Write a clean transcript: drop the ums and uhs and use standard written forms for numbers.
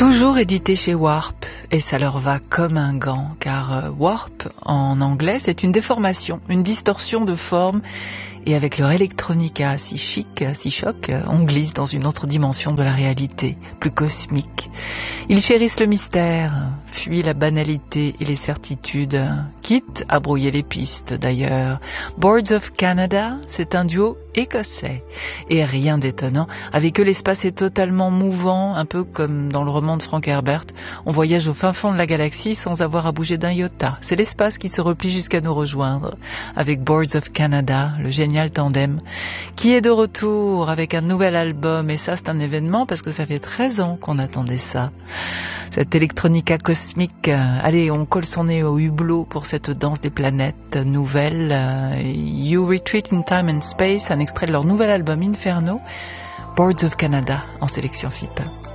Toujours édité chez Warp, et ça leur va comme un gant, car Warp, en anglais, c'est une déformation, une distorsion de forme, et avec leur electronica si chic, si choc, on glisse dans une autre dimension de la réalité, plus cosmique. Ils chérissent le mystère, fuient la banalité et les certitudes, quitte à brouiller les pistes d'ailleurs. Boards of Canada, c'est un duo écossais, et rien d'étonnant, avec eux l'espace est totalement mouvant, un peu comme dans le roman de Frank Herbert, on voyage au fin fond de la galaxie sans avoir à bouger d'un iota. C'est l'espace qui se replie jusqu'à nous rejoindre, avec Boards of Canada, le génial tandem, qui est de retour avec un nouvel album, et ça c'est un événement parce que ça fait 13 ans qu'on attendait ça. Cette électronica cosmique, allez, on colle son nez au hublot pour cette danse des planètes nouvelle. You Retreat in Time and Space, un extrait de leur nouvel album Inferno, Boards of Canada en sélection FIP.